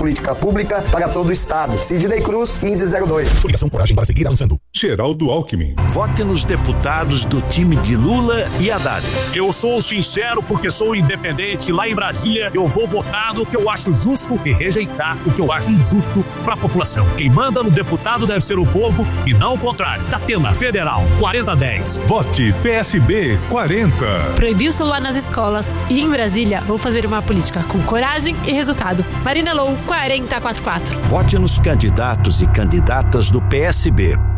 política pública para todo o Estado. Sidney Cruz, 1502. Coligação Coragem para seguir avançando. Geraldo Alckmin. Vote nos deputados do time de Lula e Haddad. Eu sou sincero porque sou independente. Lá em Brasília, eu vou votar no que eu acho justo e rejeitar o que eu acho injusto para a população. Quem manda no deputado deve ser o povo e não o contrário. Datena Federal 4010. Vote PSB 40. Proibir o celular nas escolas e em Brasília vou fazer uma política com coragem e resultado. Marina Lou 4044. Vote nos candidatos e candidatas do PSB.